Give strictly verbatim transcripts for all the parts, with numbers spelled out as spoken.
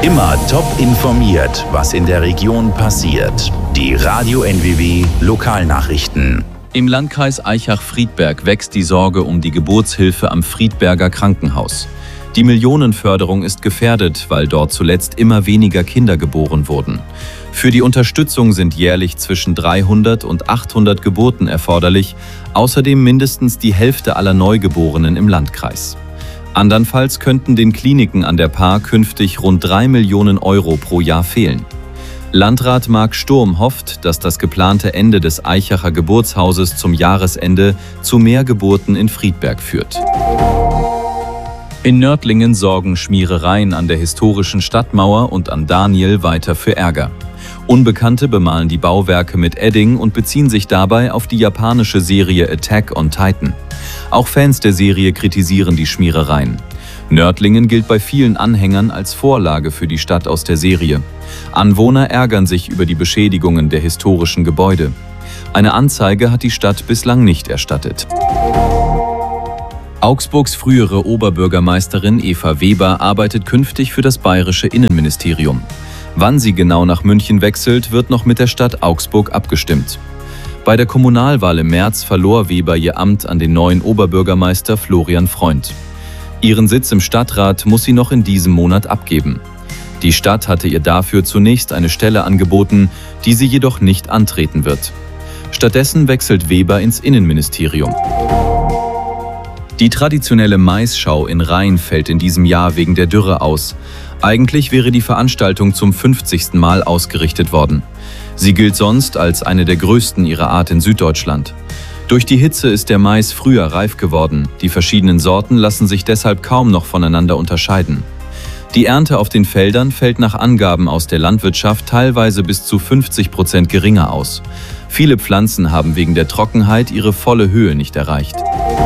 Immer top informiert, was in der Region passiert. Die Radio N W W Lokalnachrichten. Im Landkreis Aichach-Friedberg wächst die Sorge um die Geburtshilfe am Friedberger Krankenhaus. Die Millionenförderung ist gefährdet, weil dort zuletzt immer weniger Kinder geboren wurden. Für die Unterstützung sind jährlich zwischen dreihundert und achthundert Geburten erforderlich, außerdem mindestens die Hälfte aller Neugeborenen im Landkreis. Andernfalls könnten den Kliniken an der Paar künftig rund drei Millionen Euro pro Jahr fehlen. Landrat Marc Sturm hofft, dass das geplante Ende des Aichacher Geburtshauses zum Jahresende zu mehr Geburten in Friedberg führt. In Nördlingen sorgen Schmierereien an der historischen Stadtmauer und an Daniel weiter für Ärger. Unbekannte bemalen die Bauwerke mit Edding und beziehen sich dabei auf die japanische Serie Attack on Titan. Auch Fans der Serie kritisieren die Schmierereien. Nördlingen gilt bei vielen Anhängern als Vorlage für die Stadt aus der Serie. Anwohner ärgern sich über die Beschädigungen der historischen Gebäude. Eine Anzeige hat die Stadt bislang nicht erstattet. Augsburgs frühere Oberbürgermeisterin Eva Weber arbeitet künftig für das bayerische Innenministerium. Wann sie genau nach München wechselt, wird noch mit der Stadt Augsburg abgestimmt. Bei der Kommunalwahl im März verlor Weber ihr Amt an den neuen Oberbürgermeister Florian Freund. Ihren Sitz im Stadtrat muss sie noch in diesem Monat abgeben. Die Stadt hatte ihr dafür zunächst eine Stelle angeboten, die sie jedoch nicht antreten wird. Stattdessen wechselt Weber ins Innenministerium. Die traditionelle Maisschau in Rhein fällt in diesem Jahr wegen der Dürre aus. Eigentlich wäre die Veranstaltung zum fünfzigsten Mal ausgerichtet worden. Sie gilt sonst als eine der größten ihrer Art in Süddeutschland. Durch die Hitze ist der Mais früher reif geworden. Die verschiedenen Sorten lassen sich deshalb kaum noch voneinander unterscheiden. Die Ernte auf den Feldern fällt nach Angaben aus der Landwirtschaft teilweise bis zu fünfzig Prozent geringer aus. Viele Pflanzen haben wegen der Trockenheit ihre volle Höhe nicht erreicht.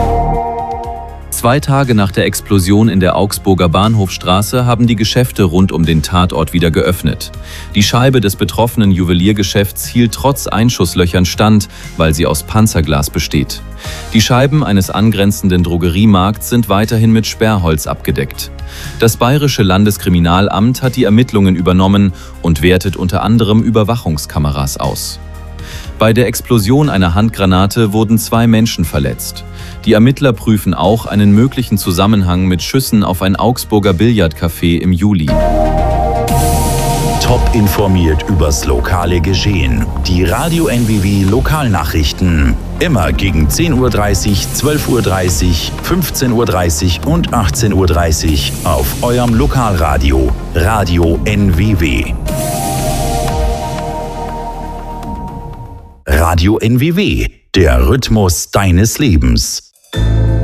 Zwei Tage nach der Explosion in der Augsburger Bahnhofstraße haben die Geschäfte rund um den Tatort wieder geöffnet. Die Scheibe des betroffenen Juweliergeschäfts hielt trotz Einschusslöchern stand, weil sie aus Panzerglas besteht. Die Scheiben eines angrenzenden Drogeriemarkts sind weiterhin mit Sperrholz abgedeckt. Das Bayerische Landeskriminalamt hat die Ermittlungen übernommen und wertet unter anderem Überwachungskameras aus. Bei der Explosion einer Handgranate wurden zwei Menschen verletzt. Die Ermittler prüfen auch einen möglichen Zusammenhang mit Schüssen auf ein Augsburger Billardcafé im Juli. Top informiert übers lokale Geschehen. Die Radio N W W Lokalnachrichten. Immer gegen zehn Uhr dreißig, zwölf Uhr dreißig, fünfzehn Uhr dreißig und achtzehn Uhr dreißig auf eurem Lokalradio Radio N W W. Radio N W W, der Rhythmus deines Lebens.